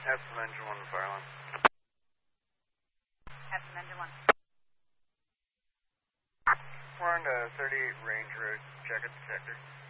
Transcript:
Epsom engine 1 fire alarm. Epsom engine 1. We're on 38 Range Road, check at detector.